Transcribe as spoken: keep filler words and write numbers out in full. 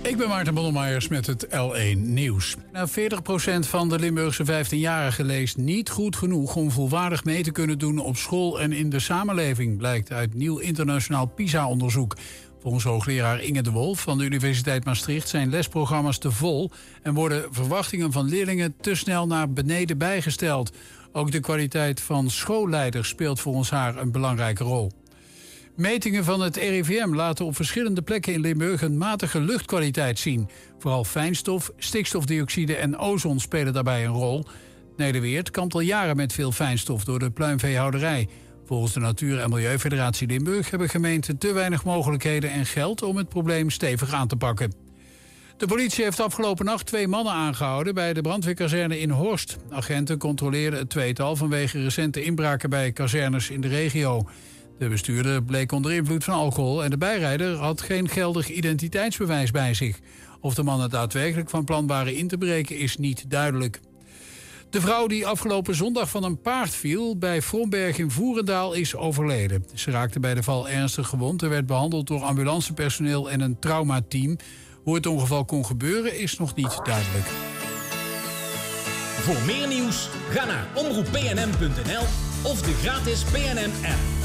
Ik ben Maarten Bonnemeyers met het L één Nieuws. Nou, veertig procent van de Limburgse vijftienjarigen leest niet goed genoeg om volwaardig mee te kunnen doen op school en in de samenleving, blijkt uit nieuw internationaal PISA-onderzoek. Volgens hoogleraar Inge de Wolf van de Universiteit Maastricht zijn lesprogramma's te vol en worden verwachtingen van leerlingen te snel naar beneden bijgesteld. Ook de kwaliteit van schoolleiders speelt volgens haar een belangrijke rol. Metingen van het R I V M laten op verschillende plekken in Limburg een matige luchtkwaliteit zien. Vooral fijnstof, stikstofdioxide en ozon spelen daarbij een rol. Nederweert kampt al jaren met veel fijnstof door de pluimveehouderij. Volgens de Natuur- en Milieufederatie Limburg hebben gemeenten te weinig mogelijkheden en geld om het probleem stevig aan te pakken. De politie heeft afgelopen nacht twee mannen aangehouden bij de brandweerkazerne in Horst. Agenten controleerden het tweetal vanwege recente inbraken bij kazernes in de regio. De bestuurder bleek onder invloed van alcohol en de bijrijder had geen geldig identiteitsbewijs bij zich. Of de mannen daadwerkelijk van plan waren in te breken is niet duidelijk. De vrouw die afgelopen zondag van een paard viel bij Fromberg in Voerendaal is overleden. Ze raakte bij de val ernstig gewond en werd behandeld door ambulancepersoneel en een traumateam. Hoe het ongeval kon gebeuren is nog niet duidelijk. Voor meer nieuws ga naar omroep p n m punt n l of de gratis P N M app.